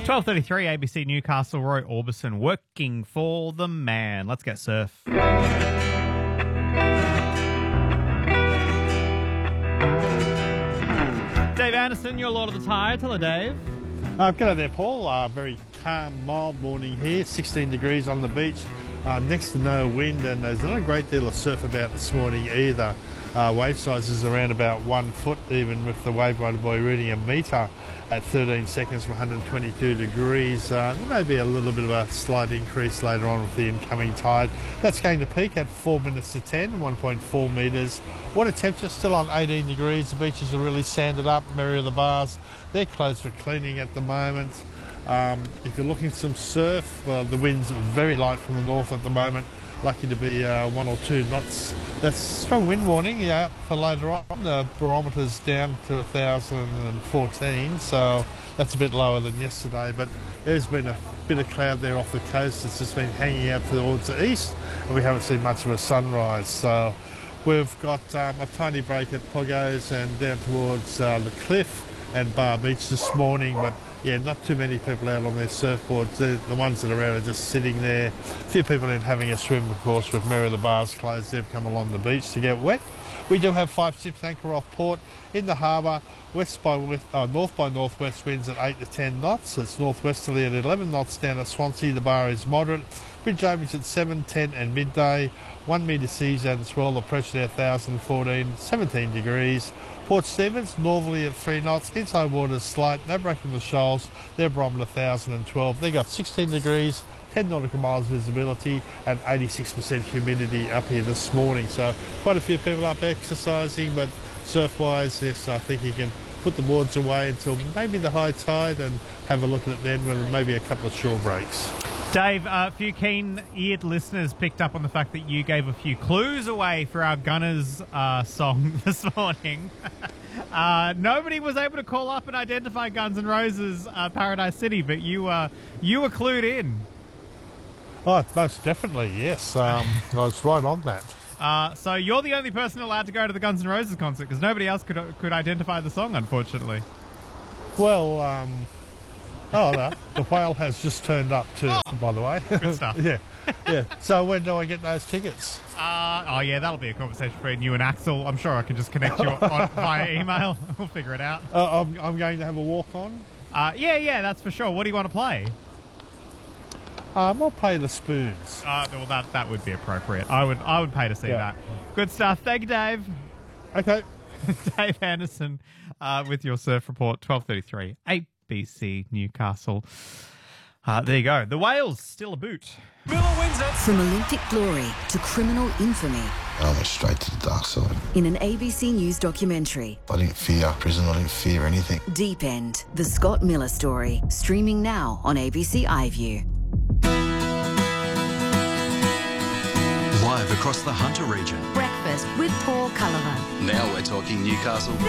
12:33 ABC Newcastle, Roy Orbison working for the man. Let's get surf. Dave Anderson, you're Lord of the Tide. Hello, Dave. G'day there, Paul. Very calm, mild morning here, 16 degrees on the beach, next to no wind, and there's not a great deal of surf about this morning either. Wave size is around about 1 foot, even with the wave rider buoy reading a metre at 13 seconds from 122 degrees. There may be a little bit of a slight increase later on with the incoming tide. That's going to peak at 4 minutes to 10, 1.4 metres. Water temperature still on 18 degrees. The beaches are really sanded up. Mary of the Bars, they're closed for cleaning at the moment. If you're looking for some surf, well, the wind's very light from the north at the moment. Lucky to be 1 or 2 knots. That's strong wind warning, for later on. The barometer's down to 1,014, so that's a bit lower than yesterday, but there's been a bit of cloud there off the coast. It's just been hanging out towards the east, and we haven't seen much of a sunrise. So we've got a tiny break at Poggos and down towards the cliff and Bar Beach this morning, but yeah, not too many people out on their surfboards. The ones that are out are just sitting there. A few people in having a swim, of course, with Mary of the Bars closed. They've come along the beach to get wet. We do have 5 ships anchor off port in the harbour, north by northwest winds at 8 to 10 knots. It's northwesterly at 11 knots down at Swansea. The bar is moderate. Bridge openings at 7, 10 and midday. 1 metre seas and swell. The pressure there 1,014, 17 degrees. Port Stephens, northerly at 3 knots. Inside waters slight. No break from the shoals. Their barometer 1,012. They got 16 degrees, 10 nautical miles visibility and 86% humidity up here this morning. So quite a few people up exercising, but surf-wise, yes, I think you can put the boards away until maybe the high tide and have a look at it then when maybe a couple of shore breaks. Dave, a few keen-eared listeners picked up on the fact that you gave a few clues away for our Gunners song this morning. Nobody was able to call up and identify Guns N' Roses' Paradise City, but you were clued in. Oh, most definitely, yes. I was right on that. So you're the only person allowed to go to the Guns N' Roses concert because nobody else could identify the song, unfortunately. Well, no, the whale has just turned up too, by the way. Good stuff. Yeah. So when do I get those tickets? That'll be a conversation between you and Axel. I'm sure I can just connect you via email. We'll figure it out. I'm going to have a walk on. Yeah, that's for sure. What do you want to play? I'll play the Spoons. Well, that would be appropriate. I would pay to see that. Good stuff. Thank you, Dave. Okay. Dave Anderson with your surf report, 12:33. ABC Newcastle. There you go. The Whales still a boot. Miller wins it. From Olympic glory to criminal infamy. I went straight to the dark side. In an ABC News documentary. I didn't fear prison. I didn't fear anything. Deep End, the Scott Miller story. Streaming now on ABC iView. Live across the Hunter region. Breakfast with Paul Culliver. Now we're talking Newcastle.